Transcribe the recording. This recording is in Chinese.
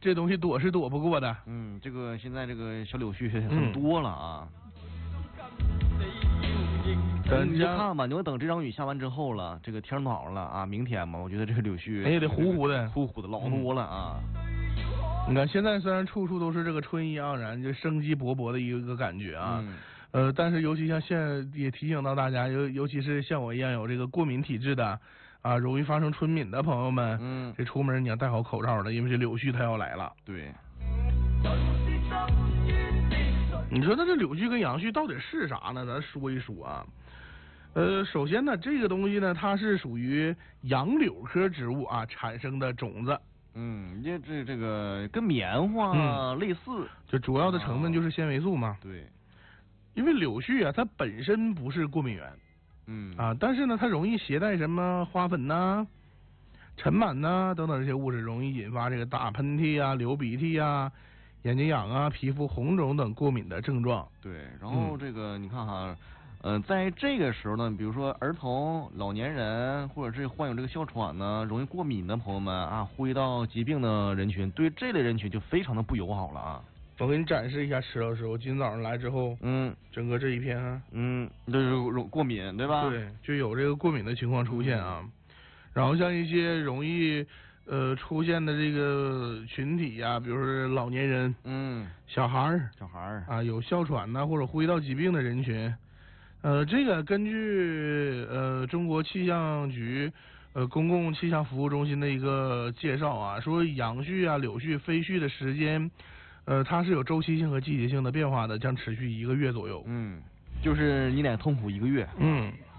这东西躲是躲不过的。 这个现在这个小柳絮很多了啊。你就看吧，你就等这场雨下完之后了，这个天暖和了啊，明天嘛，我觉得这个柳絮也得呼呼的， 老多了啊。 你看现在虽然处处都是这个春意盎然，就生机勃勃的一个感觉啊。但是尤其像现在也提醒到大家，尤其是像我一样有这个过敏体质的啊，容易发生春敏的朋友们，这出门你要戴好口罩的，因为这柳絮它要来了。 对。 你说那这柳絮跟杨絮到底是啥呢？咱说一说啊。首先呢，这个东西呢，它是属于杨柳科植物啊产生的种子。 这个跟棉花类似， 就主要的成分就是纤维素嘛。 对。 因为柳絮啊，它本身不是过敏源。但是呢，它容易携带什么花粉呐、尘螨呐等等这些物质，容易引发这个打喷嚏啊、流鼻涕啊、眼睛痒啊、皮肤红肿等过敏的症状。 对，然后这个你看哈，在这个时候呢，比如说儿童、老年人或者是患有这个哮喘呢、容易过敏的朋友们啊，呼吸道疾病的人群，对这类人群就非常的不友好了啊。 我给你展示一下石老师，我今天早上来之后，整个这一片啊， 都是过敏，对吧？ 对，就有这个过敏的情况出现啊。然后像一些容易出现的这个群体呀，比如说老年人，小孩儿啊，有哮喘呐或者呼吸道疾病的人群，这个根据中国气象局公共气象服务中心的一个介绍啊，说杨絮啊、柳絮、飞絮的时间。它是有周期性和季节性的变化的，将持续1个月左右。 就是你俩痛苦1个月。